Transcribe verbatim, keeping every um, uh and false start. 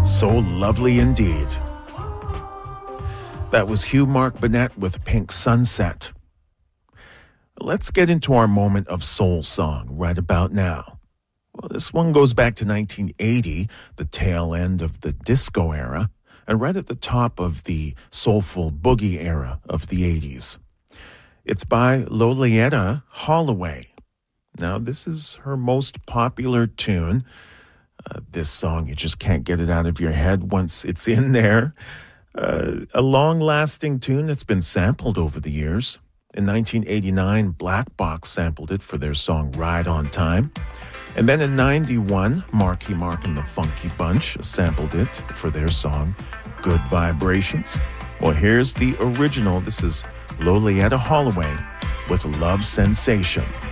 So lovely indeed. That was Hugh Mark Burnett with Pink Sunset. Let's get into our moment of soul song right about now. Well, this one goes back to nineteen eighty, the tail end of the disco era, and right at the top of the soulful boogie era of the eighties. It's by Loleatta Holloway. Now, this is her most popular tune. Uh, this song, you just can't get it out of your head once it's in there. Uh, a long-lasting tune that's been sampled over the years. In nineteen eighty-nine, Black Box sampled it for their song Ride on Time. And then in ninety-one, Marky Mark and the Funky Bunch sampled it for their song Good Vibrations. Well, here's the original. This is Loleatta Holloway with Love Sensation.